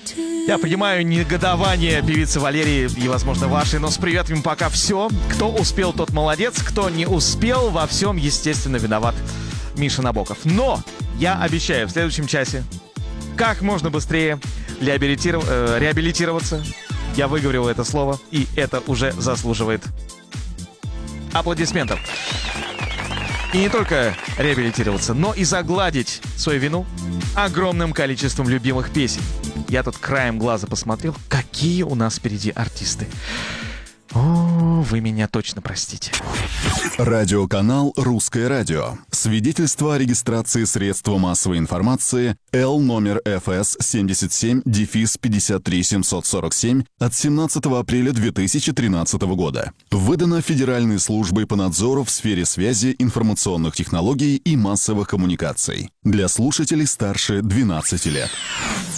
Я понимаю негодование певицы Валерии и, возможно, вашей, но с приветом пока все. Кто успел, тот молодец. Кто не успел, во всем, естественно, виноват Миша Набоков. Но я обещаю в следующем часе как можно быстрее реабилитироваться. Я выговорил это слово, и это уже заслуживает аплодисментов. И не только реабилитироваться, но и загладить свою вину огромным количеством любимых песен. Я тут краем глаза посмотрел, какие у нас впереди артисты. О, вы меня точно простите. Радиоканал «Русское радио». Свидетельство о регистрации средства массовой информации Л номер ФС 77-53747 от 17 апреля 2013 года. Выдано Федеральной службой по надзору в сфере связи, информационных технологий и массовых коммуникаций. Для слушателей старше 12 лет.